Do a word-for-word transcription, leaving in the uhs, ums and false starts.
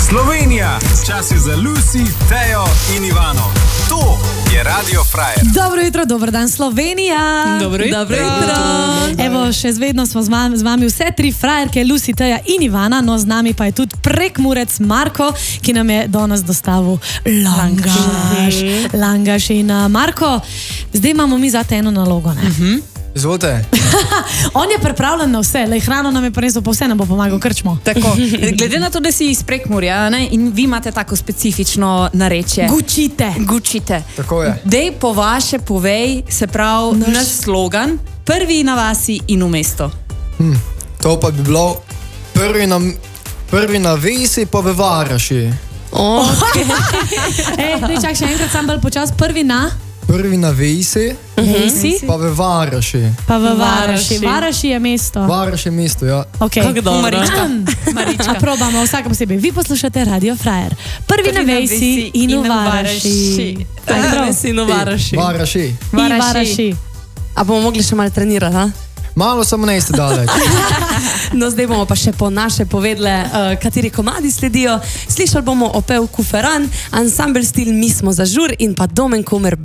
Slovenija, čas je za Lucy, Tejo in Ivano. To je Radio Frajer. Dobro jutro, dober dan Slovenija. Dobro jutro. Dobro jutro. Evo, še zvedno smo z vami, z vami vse tri frajerke, Lucy, Teja in Ivana, no z nami pa je tudi prekmurec Marko, ki nam je danes dostavil langaš. Langaš in uh, Marko, zdaj imamo mi zate eno nalogo, ne? Mhm. Izvolite. On je pripravljen na vse, le hrano nam je prinesel, pa vse nam bo pomagal, krčmo. Tako, glede na to, da si iz Prekmurja, ne, in vi imate tako specifično narečje. Gučite. Gučite. Tako je. Dej po vaše povej, se pravi, naš, naš slogan, prvi na vasi in v mesto. Hm, to pa bi bilo prvi na, prvi na vesi pa v Varaši. Okay. Ej, ne, čak še enkrat sam bolj počas, prvi na... Prvi na vesi, Vesi, pa v Varaši. pa v Varaši. Varaši je mesto. Varaš je mesto, ja. Okay. Kako dobro. Marička. Marička. A probamo vsaka posebej. Vi poslušate Radio Frajer. Prvi, Prvi na vesi in v Varaši. Vesi in v Varaši. Varaši. In Varaši. A bomo mogli še malo trenirati, ha? Malo samo ne ste daleč. No, zdaj bomo pa še po naše povedle, uh, kateri komadi sledijo. Slišali bomo opev Kuferan, ansambel stil Mi smo za žur in pa Domen Kumer